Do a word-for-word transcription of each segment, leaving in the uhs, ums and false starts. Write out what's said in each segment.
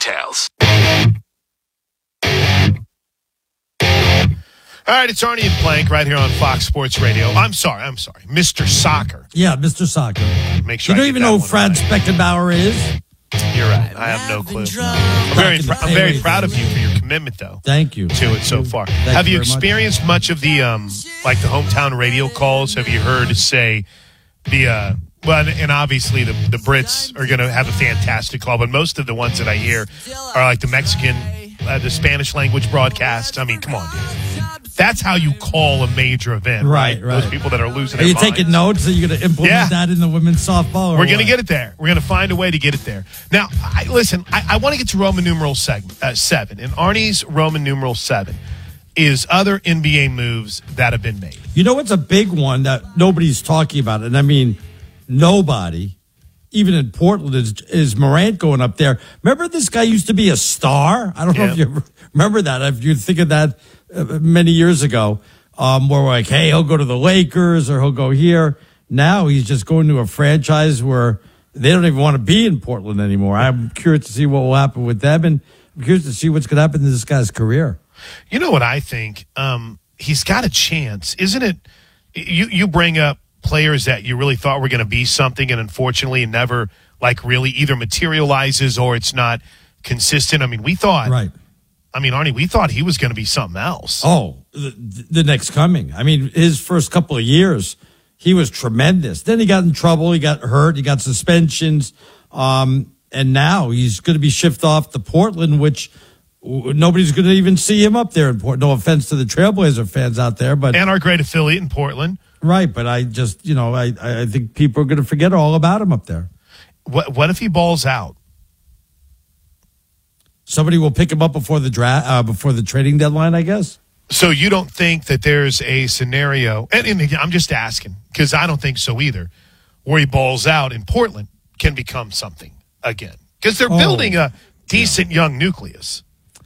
details. All right, it's Arnie and Plank right here on Fox Sports Radio. I'm sorry, I'm sorry. Mister Soccer. Yeah, Mister Soccer. Make sure you I don't get even that know who one Franz right. Beckenbauer is? You're right. I have no clue. I'm very, pr- I'm very proud of you for your commitment, though. Thank you. To it so far. Thank Have you you very much. experienced much of the, um, like the hometown radio calls? Have you heard, say, the, uh, well, and obviously the, the Brits are going to have a fantastic call, but most of the ones that I hear are like the Mexican, uh, the Spanish language broadcasts. I mean, come on, dude. That's how you call a major event, right? Right, right. Those people that are losing Are their you minds. taking notes? Are you going to implement Yeah. that in the women's softball? or We're going to what? get it there. We're going to find a way to get it there. Now, I, listen, I, I want to get to Roman numeral segment, uh, seven. And Arnie's Roman numeral seven is other N B A moves that have been made. You know what's a big one that nobody's talking about? And I mean, nobody, even in Portland, is, is Morant going up there. Remember this guy used to be a star? I don't know Yeah. if you remember that. If you think of that uh, many years ago, um, where we're like, hey, he'll go to the Lakers or he'll go here. Now he's just going to a franchise where they don't even want to be in Portland anymore. I'm curious to see what will happen with them, and I'm curious to see what's going to happen to this guy's career. You know what I think? Um, he's got a chance, isn't it? You you bring up players that you really thought were going to be something, and unfortunately, it never like really either materializes or it's not consistent. I mean, we thought, Right. I mean, Arnie, we thought he was going to be something else. Oh, the, the next coming. I mean, his first couple of years, he was tremendous. Then he got in trouble. He got hurt. He got suspensions. Um, and now he's going to be shipped off to Portland, which nobody's going to even see him up there in Portland. No offense to the Trailblazer fans out there, but And our great affiliate in Portland. right. But I just, you know, I, I think people are going to forget all about him up there. What what if he balls out? Somebody will pick him up before the draft, uh, before the trading deadline, I guess. So you don't think that there's a scenario, and, and I'm just asking because I don't think so either, where he balls out in Portland can become something again because they're Oh, building a decent young nucleus.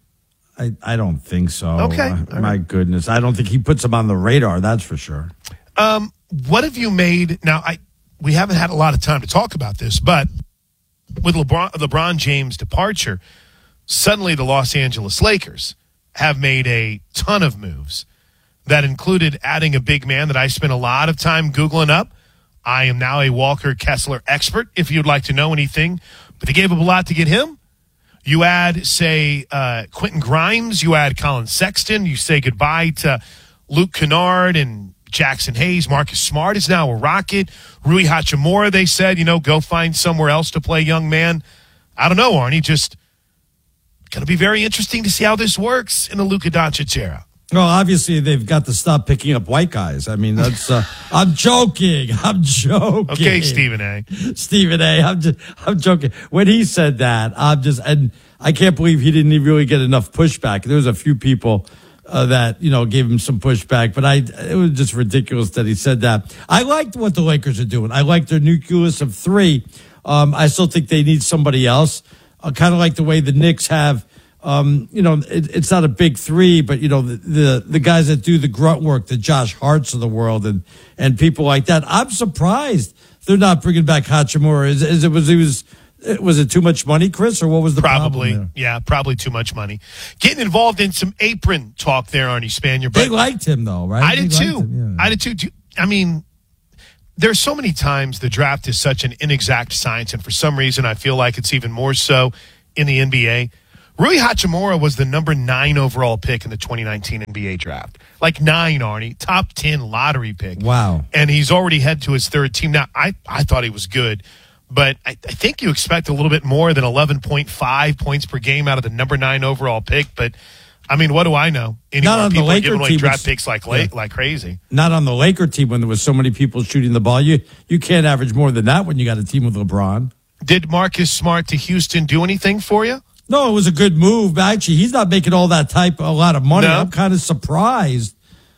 I, I don't think so. Okay. Uh, my goodness. I don't think he puts him on the radar. That's for sure. Um, what have you made? Now, I we haven't had a lot of time to talk about this, but with LeBron, LeBron James' departure, suddenly the Los Angeles Lakers have made a ton of moves that included adding a big man that I spent a lot of time Googling up. I am now a Walker Kessler expert, if you'd like to know anything. But they gave up a lot to get him. You add, say, uh, Quentin Grimes. You add Colin Sexton. You say goodbye to Luke Kennard and Jackson Hayes. Marcus Smart is now a Rocket. Rui Hachimura, they said, you know, go find somewhere else to play young man. I don't know, Arnie, just going to be very interesting to see how this works in the Luka Doncic era. Well, obviously they've got to stop picking up white guys. I mean, that's. Uh, I'm joking. I'm joking. Okay, Stephen A. Stephen A. I'm just. I'm joking. When he said that, I'm just. And I can't believe he didn't even really get enough pushback. There was a few people uh, that you know gave him some pushback, but I. It was just ridiculous that he said that. I liked what the Lakers are doing. I like their nucleus of three. Um, I still think they need somebody else. Uh, kind of like the way the Knicks have. Um, you know, it, it's not a big three, but you know, the, the, the guys that do the grunt work, the Josh Harts of the world and, and people like that. I'm surprised they're not bringing back Hachimura. Is, is it was, he was, was it too much money, Chris, or what was the probably, problem there? yeah, probably too much money. Getting involved in some apron talk there, Arnie Spanier. They liked him though, right? I did They too. liked him, yeah. I did too. Do, I mean, there's so many times the draft is such an inexact science, and for some reason I feel like it's even more so in the N B A. Rui Hachimura was the number nine overall pick in the twenty nineteen N B A draft. Like nine, Arnie. Top ten lottery pick. Wow. And he's already head to his third team. Now, I, I thought he was good, but I, I think you expect a little bit more than eleven point five points per game out of the number nine overall pick. But, I mean, what do I know? Anymore, Not on the people are Laker giving away team, draft it's- picks like, yeah. like crazy. Not on the Laker team when there was so many people shooting the ball. You, you can't average more than that when you got a team with LeBron. Did Marcus Smart to Houston do anything for you? No, it was a good move. But actually, he's not making all that type, a lot of money. No. I'm kind of surprised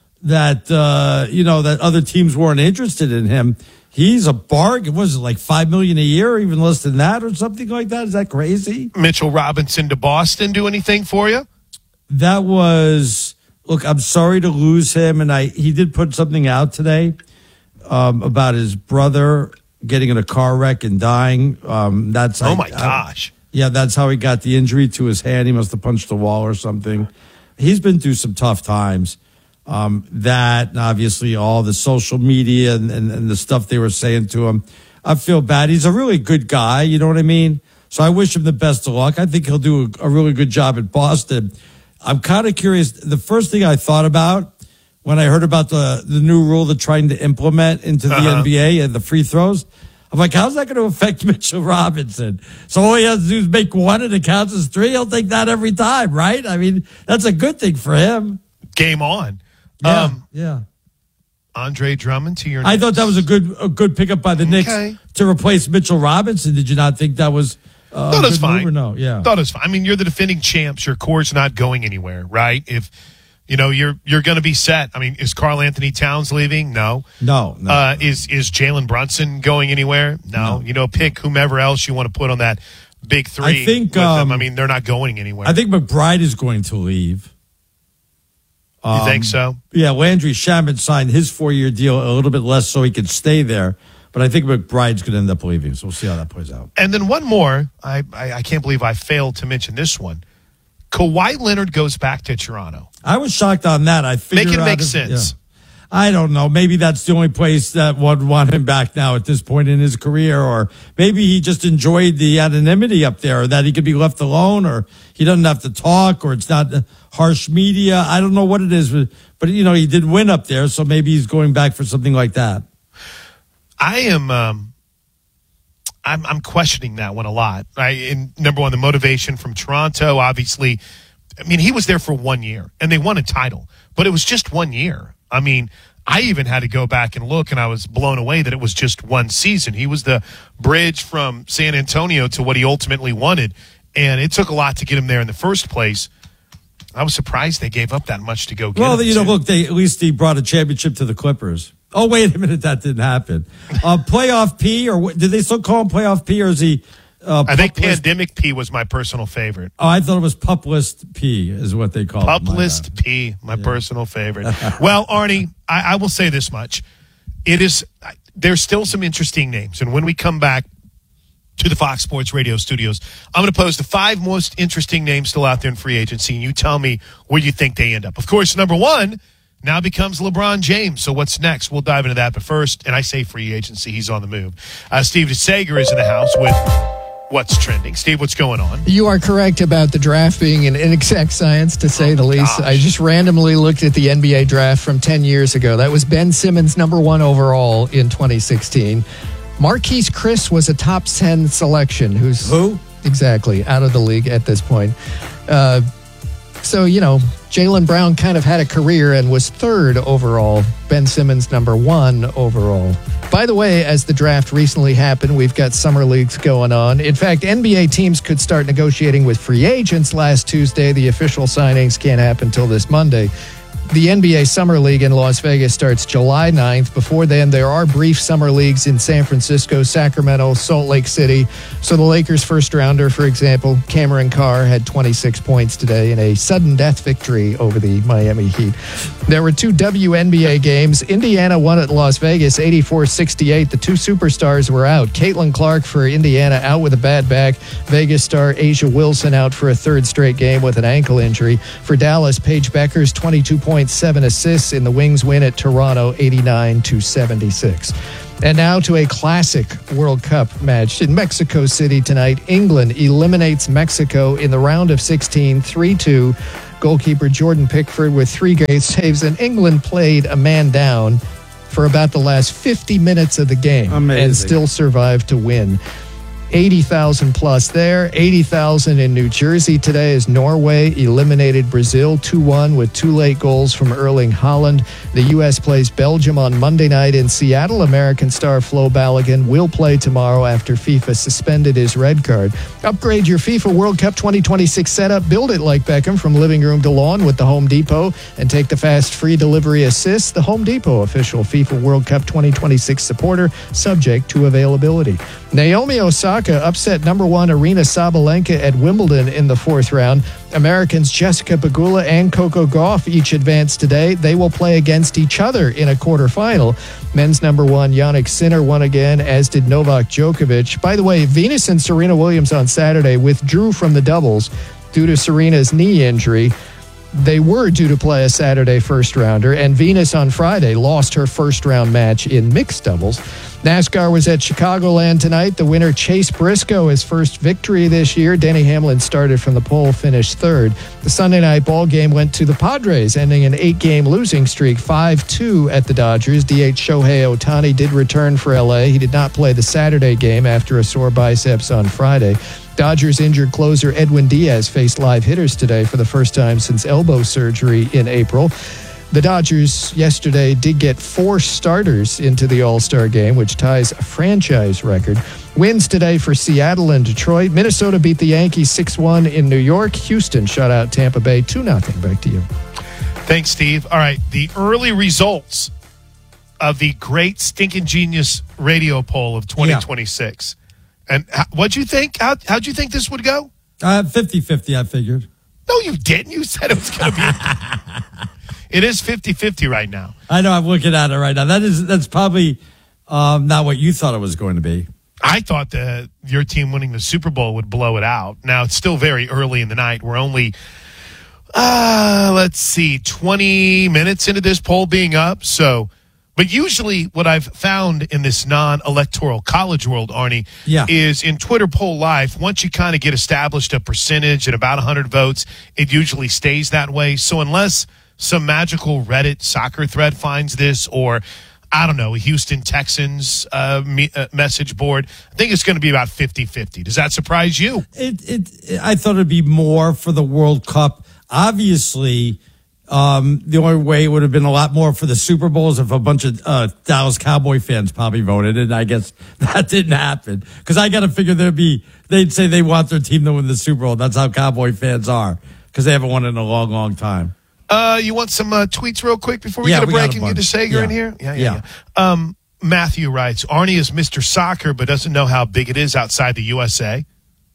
that, uh, you know, that other teams weren't interested in him. He's a bargain. Was it like five million dollars a year, or even less than that, or something like that? Is that crazy? Mitchell Robinson to Boston do anything for you? That was, look, I'm sorry to lose him. And I, he did put something out today um, about his brother getting in a car wreck and dying. Um, that's, Oh, I, my gosh. I, Yeah, that's how he got the injury to his hand. He must have punched the wall or something. He's been through some tough times. Um, that, and obviously all the social media and, and, and the stuff they were saying to him. I feel bad. He's a really good guy, you know what I mean? So I wish him the best of luck. I think he'll do a, a really good job at Boston. I'm kind of curious. The first thing I thought about when I heard about the, the new rule they're trying to implement into the uh-huh. N B A and the free throws, I'm like, how's that going to affect Mitchell Robinson? So all he has to do is make one and it counts as three. He'll take that every time, right? I mean, that's a good thing for him. Game on. Yeah, um, yeah. Andre Drummond to your I Knicks. thought that was a good a good pickup by the Okay. Knicks to replace Mitchell Robinson. Did you not think that was uh, Thought it a was good move fine. or no? Yeah. Thought it was fine. I mean, you're the defending champs. Your core's not going anywhere, right? If you know you're you're going to be set. I mean, is Karl Anthony Towns leaving? No. No. no. Uh, is is Jalen Brunson going anywhere? No. No. You know, pick whomever else you want to put on that big three. I think, with them. um, I mean, they're not going anywhere. I think McBride is going to leave. you Um, think so? Yeah, Landry Shamet signed his four-year deal a little bit less so he could stay there. But I think McBride's going to end up leaving, so we'll see how that plays out. And then one more. I, I I can't believe I failed to mention this one. Kawhi Leonard goes back to Toronto. I was shocked on that. I figured Make it out make if- sense. yeah. I don't know. Maybe that's the only place that would want him back now at this point in his career, or maybe he just enjoyed the anonymity up there, or that he could be left alone, or he doesn't have to talk, or it's not harsh media. I don't know what it is, but, but you know, he did win up there, so maybe he's going back for something like that. I am. Um, I'm, I'm questioning that one a lot. I, in, number one, the motivation from Toronto. Obviously, I mean, he was there for one year, and they won a title, but it was just one year. I mean, I even had to go back and look, and I was blown away that it was just one season. He was the bridge from San Antonio to what he ultimately wanted, and it took a lot to get him there in the first place. I was surprised they gave up that much to go get Well, him. you know, too. look, they at least he brought a championship to the Clippers. Oh, wait a minute, that didn't happen. Uh, playoff P, or what- did they still call him playoff P, or is he? Uh, I think Pup List? Pandemic P was my personal favorite. Oh, I thought it was Pup List P, is what they call it. Pup My List bad. P, my personal favorite. Well, Arnie, I, I will say this much: it is there's still some interesting names, and when we come back to the Fox Sports Radio studios, I'm going to pose the five most interesting names still out there in free agency, and you tell me where you think they end up. Of course, number one now becomes LeBron James. So what's next? We'll dive into that. But first, and I say free agency, he's on the move. Uh, Steve DeSager is in the house with what's trending. Steve, what's going on? You are correct about the draft being an inexact science, to say Oh, the least. gosh. I just randomly looked at the N B A draft from ten years ago. That was Ben Simmons, number one overall in twenty sixteen. Marquise Chris was a top ten selection. Who's Who? Exactly, out of the league at this point. Uh, so, you know, Jaylen Brown kind of had a career and was third overall. Ben Simmons, number one overall. By the way, as the draft recently happened, we've got summer leagues going on. In fact, N B A teams could start negotiating with free agents last Tuesday. The official signings can't happen until this Monday. The N B A Summer League in Las Vegas starts July ninth. Before then, there are brief summer leagues in San Francisco, Sacramento, Salt Lake City. So the Lakers' first rounder, for example, Cameron Carr, had twenty-six points today in a sudden death victory over the Miami Heat. There were two W N B A games. Indiana won at Las Vegas, eighty-four sixty-eight. The two superstars were out. Caitlin Clark for Indiana out with a bad back. Vegas star Asia Wilson out for a third straight game with an ankle injury. For Dallas, Paige Beckers, twenty-two point seven assists in the Wings win at Toronto, eighty-nine to seventy-six. And now to a classic World Cup match in Mexico City tonight. England eliminates Mexico in the round of sixteen, three two. Goalkeeper Jordan Pickford with three great saves, and England played a man down for about the last fifty minutes of the game. Amazing. And still survived to win. eighty thousand plus there, eighty thousand in New Jersey today as Norway eliminated Brazil two one with two late goals from Erling Haaland. The U S plays Belgium on Monday night in Seattle. American star Flo Balogun will play tomorrow after FIFA suspended his red card. Upgrade your FIFA World Cup twenty twenty-six setup. Build it like Beckham from living room to lawn with the Home Depot, and take the fast free delivery assist. The Home Depot, official FIFA World Cup twenty twenty-six supporter, subject to availability. Naomi Osaka upset number one Aryna Sabalenka at Wimbledon in the fourth round. Americans Jessica Pegula and Coco Gauff each advanced today. They will play against each other in a quarterfinal. Men's number one Jannik Sinner won again, as did Novak Djokovic. By the way, Venus and Serena Williams on Saturday withdrew from the doubles due to Serena's knee injury. They were due to play a Saturday first rounder, and Venus on Friday lost her first round match in mixed doubles. NASCAR was at Chicagoland tonight. The winner, Chase Briscoe, his first victory this year. Denny Hamlin started from the pole, finished third. The Sunday night ball game went to the Padres, ending an eight-game losing streak, five two at the Dodgers. D H Shohei Ohtani did return for L A. He did not play the Saturday game after a sore biceps on Friday. Dodgers injured closer Edwin Diaz faced live hitters today for the first time since elbow surgery in April. The Dodgers yesterday did get four starters into the All-Star game, which ties a franchise record. Wins today for Seattle and Detroit. Minnesota beat the Yankees six one in New York. Houston shut out Tampa Bay two nothing. Back to you. Thanks, Steve. All right, the early results of the Great Stinking Genius radio poll of twenty twenty-six. Yeah. And how, what'd you think? How, how'd you think this would go? Uh, fifty-fifty, I figured. No, you didn't. You said it was going to be... It is fifty-fifty right now. I know. I'm looking at it right now. That is, that's probably um, not what you thought it was going to be. I thought that your team winning the Super Bowl would blow it out. Now, it's still very early in the night. We're only, uh, let's see, twenty minutes into this poll being up. So, but usually what I've found in this non-electoral college world, Arnie, yeah. is in Twitter Poll Live, once you kind of get established a percentage at about one hundred votes, it usually stays that way. So unless some magical Reddit soccer thread finds this, or I don't know, a Houston Texans uh, me, uh, message board, I think it's going to be about fifty-fifty. Does that surprise you? It, it, I thought it'd be more for the World Cup. Obviously, um, the only way it would have been a lot more for the Super Bowl is if a bunch of uh, Dallas Cowboy fans probably voted, and I guess that didn't happen. Because I got to figure there'd be, they'd say they want their team to win the Super Bowl. That's how Cowboy fans are, because they haven't won in a long, long time. Uh, you want some uh, tweets real quick before we yeah, get a we break a and get to Sager yeah. in here? Yeah, yeah. yeah. yeah. Um, Matthew writes, Arnie is Mister Soccer, but doesn't know how big it is outside the U S A.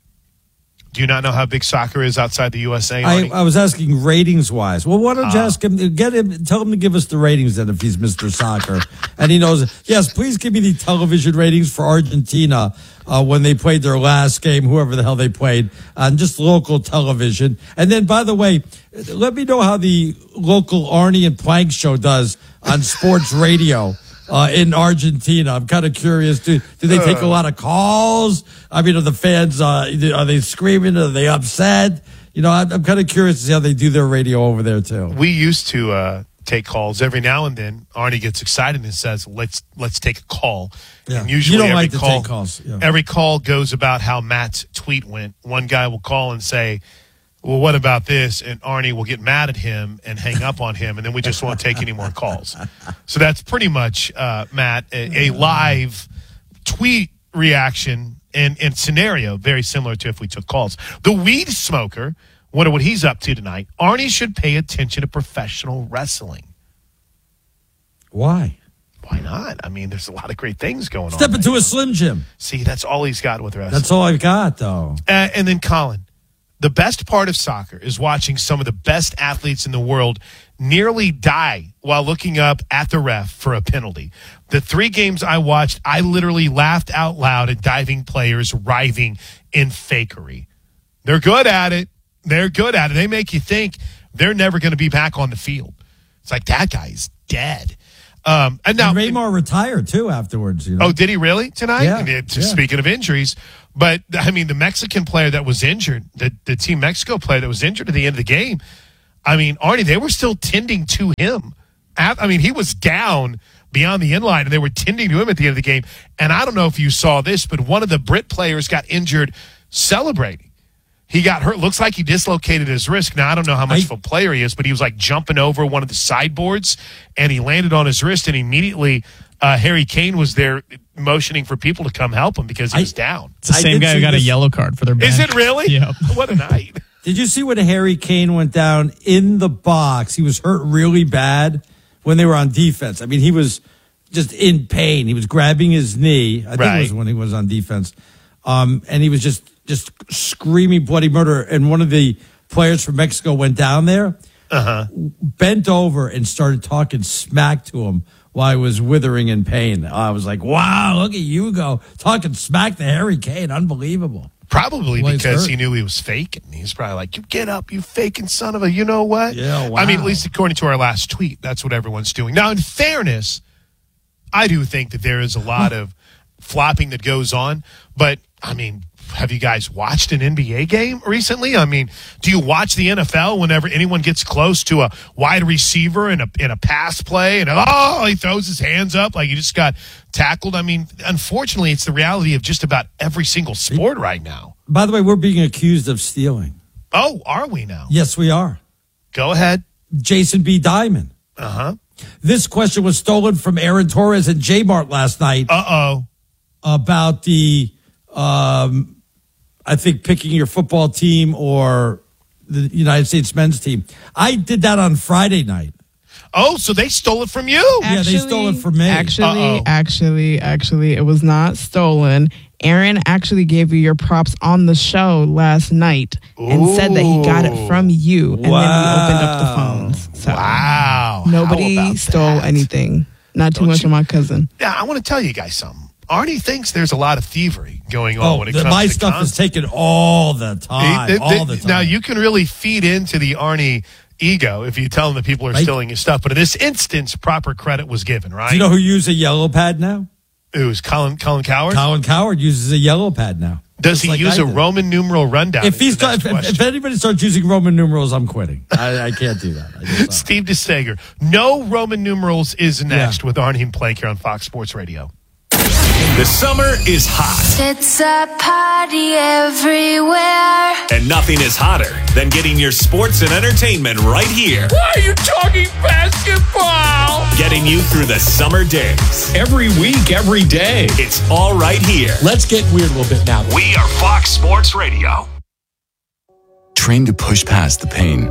Do you not know how big soccer is outside the U S A, Arnie? I, I was asking ratings-wise. Well, why don't you uh, ask him, get him, tell him to give us the ratings then if he's Mister Soccer. And he knows, yes, please give me the television ratings for Argentina uh, when they played their last game, whoever the hell they played, on just local television. And then, by the way, let me know how the local Arnie and Plank show does on sports radio. Uh, in Argentina. I'm kind of curious. Do, do they take a lot of calls? I mean, are the fans, uh, are they screaming? Are they upset? You know, I'm, I'm kind of curious to see how they do their radio over there, too. We used to uh, take calls every now and then. Arnie gets excited and says, let's let's take a call. Yeah. And usually you don't every like to call, take calls. Yeah. Every call goes about how Matt's tweet went. One guy will call and say, well, what about this? And Arnie will get mad at him and hang up on him, and then we just won't take any more calls. So that's pretty much, uh, Matt, a, a live tweet reaction and, and scenario, very similar to if we took calls. The weed smoker, wonder what he's up to tonight. Arnie should pay attention to professional wrestling. Why? Why not? I mean, there's a lot of great things going Step on. Step into right a Slim Jim. See, that's all he's got with wrestling. That's all I've got, though. Uh, and then Colin. The best part of soccer is watching some of the best athletes in the world nearly die while looking up at the ref for a penalty. The three games I watched, I literally laughed out loud at diving players writhing in fakery. They're good at it. They're good at it. They make you think they're never going to be back on the field. It's like, that guy's dead. Um, and now and Raymar retired, too, afterwards. You know? Oh, did he really tonight? Yeah, I mean, yeah. Speaking of injuries. But, I mean, the Mexican player that was injured, the, the Team Mexico player that was injured at the end of the game, I mean, Arnie, they were still tending to him. I mean, he was down beyond the end line, and they were tending to him at the end of the game. And I don't know if you saw this, but one of the Brit players got injured celebrating. He got hurt. Looks like he dislocated his wrist. Now, I don't know how much I, of a player he is, but he was like jumping over one of the sideboards, and he landed on his wrist, and immediately uh, Harry Kane was there motioning for people to come help him because he was I, down. It's the same guy who got this. a yellow card for their bench. Is it really? Yeah. What a night. Did you see when Harry Kane went down in the box? He was hurt really bad when they were on defense. I mean, he was just in pain. He was grabbing his knee. I think Right. it was when he was on defense. Um, and he was just, just screaming bloody murder. And one of the players from Mexico went down there, Uh-huh. bent over and started talking smack to him while I was withering in pain. I was like, wow, look at you go. Talking smack to Harry Kane. Unbelievable. Probably Well, he's because hurt. he knew he was faking. He's probably like, you get up, you faking son of a, you know what? Yeah, wow. I mean, at least according to our last tweet, that's what everyone's doing. Now, in fairness, I do think that there is a lot of flopping that goes on, but I mean, have you guys watched an N B A game recently? I mean, do you watch the N F L whenever anyone gets close to a wide receiver in a in a pass play and oh, he throws his hands up like he just got tackled? I mean, unfortunately, it's the reality of just about every single sport right now. By the way, we're being accused of stealing. Oh, are we now? Yes, we are. Go ahead. Jason B. Diamond. Uh-huh. This question was stolen from Aaron Torres at J-Mart last night Uh-oh. about the, um, I think, picking your football team or the United States men's team. I did that on Friday night. Oh, so they stole it from you? Yeah, they stole it from me. Actually, Uh-oh. actually, actually, it was not stolen. Aaron actually gave you your props on the show last night and said that he got it from you. And Wow. then we opened up the phones. So Wow. How nobody about stole that? anything. Not too Don't much you- of my cousin. Yeah, I want to tell you guys something. Arnie thinks there's a lot of thievery going on Oh, when it the- comes my to stuff content. is taken all the time. He- all the time. Now, you can really feed into the Arnie ego if you tell him that people are Right. stealing his stuff. But in this instance, proper credit was given, right? Do you know who uses a yellow pad now? Who's Colin, Colin Coward? Colin Coward uses a yellow pad now. Does Just he like use I a did. Roman numeral rundown? If is he's the next if, if, question. if anybody starts using Roman numerals, I'm quitting. I, I can't do that. I just, Steve DeSager. No Roman numerals is next with Arnie and Blake here on Fox Sports Radio. The summer is hot, It's a party everywhere. and nothing is hotter than getting your sports and entertainment right here. Why are you talking basketball? Getting you through the summer days. Every week, every day. It's all right here. Let's get weird a little bit now. We are Fox Sports Radio. Trained to push past the pain.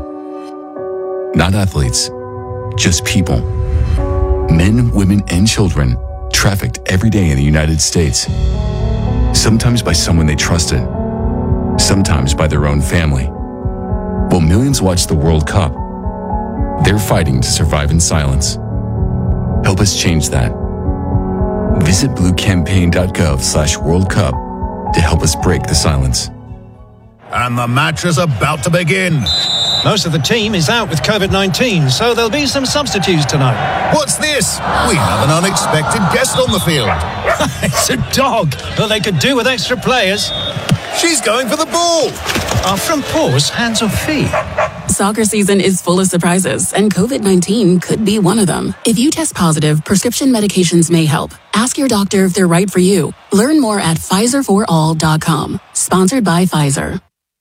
Not athletes, just people. Men, women, and children trafficked every day in the United States. Sometimes by someone they trusted, sometimes by their own family. While millions watch the World Cup, they're fighting to survive in silence. Help us change that. Visit bluecampaign.gov slash World Cup to help us break the silence. And the match is about to begin. Most of the team is out with COVID nineteen, so there'll be some substitutes tonight. What's this? We have an unexpected guest on the field. It's a dog. Well, they could do with extra players. She's going for the ball. Are front paws hands or feet? Soccer season is full of surprises, and COVID nineteen could be one of them. If you test positive, prescription medications may help. Ask your doctor if they're right for you. Learn more at Pfizer for all dot com. Sponsored by Pfizer.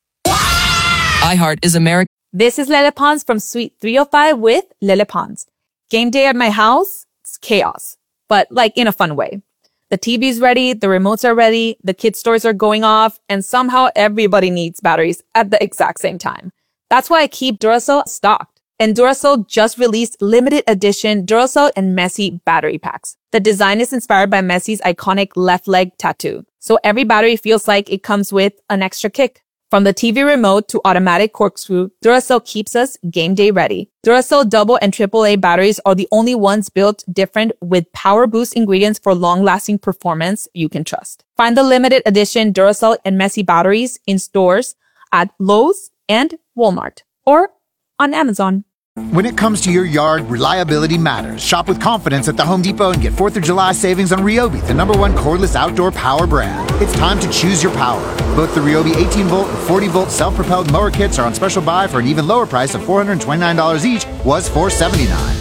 iHeart is America. This is Lele Pons from Suite three oh five with Lele Pons. Game day at my house, it's chaos, but like in a fun way. The T V's ready, the remotes are ready, the kids' stores are going off, and somehow everybody needs batteries at the exact same time. That's why I keep Duracell stocked. And Duracell just released limited edition Duracell and Messi battery packs. The design is inspired by Messi's iconic left leg tattoo. So every battery feels like it comes with an extra kick. From the T V remote to automatic corkscrew, Duracell keeps us game day ready. Duracell double and triple A batteries are the only ones built different with power boost ingredients for long-lasting performance you can trust. Find the limited edition Duracell and Messi batteries in stores at Lowe's and Walmart or on Amazon. When it comes to your yard, reliability matters. Shop with confidence at the Home Depot and get fourth of July savings on Ryobi, the number one cordless outdoor power brand. It's time to choose your power. Both the Ryobi eighteen volt and forty volt self-propelled mower kits are on special buy for an even lower price of four hundred twenty-nine dollars each, was four hundred seventy-nine dollars.